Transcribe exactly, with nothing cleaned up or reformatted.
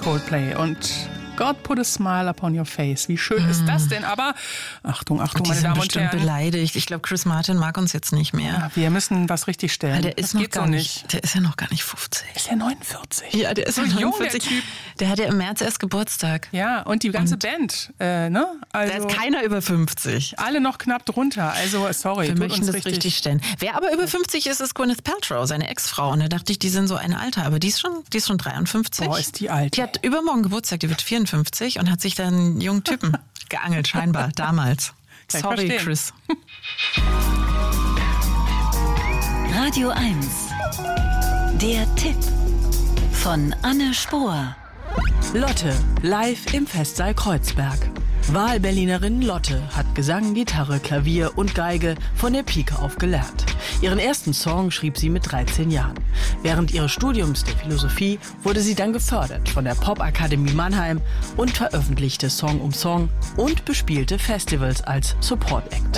Coldplay und God put a smile upon your face. Wie schön mm. ist das denn? Aber Achtung, Achtung, die meine sind Damen und bestimmt Herren. beleidigt. Ich glaube, Chris Martin mag uns jetzt nicht mehr. Ja, wir müssen was richtig stellen. Ja, der ist das noch geht gar so nicht. nicht. Der ist ja noch gar nicht fünfzig. Ist ja neunundvierzig. Ja, der ist so ja jung, neunundvierzig. der Typ. Der hat ja im März erst Geburtstag. Ja, und die ganze und Band, äh, ne? Also da ist keiner über fünfzig. Alle noch knapp drunter. Also, sorry. Wir tut möchten uns das richtig, richtig stellen. Wer aber über fünfzig ist, ist Gwyneth Paltrow, seine Ex-Frau. Und da dachte ich, die sind so ein Alter. Aber die ist schon, die ist schon dreiundfünfzig. Boah, ist die alt. Die hat übermorgen Geburtstag, die wird vierundfünfzig und hat sich dann einen jungen Typen geangelt, scheinbar, damals. Kann ich Sorry, verstehen. Chris. Radio eins. Der Tipp von Anne Spohr. Lotte, live im Festsaal Kreuzberg. Wahlberlinerin Lotte hat Gesang, Gitarre, Klavier und Geige von der Pike auf gelernt. Ihren ersten Song schrieb sie mit dreizehn Jahren. Während ihres Studiums der Philosophie wurde sie dann gefördert von der Popakademie Mannheim und veröffentlichte Song um Song und bespielte Festivals als Support-Act.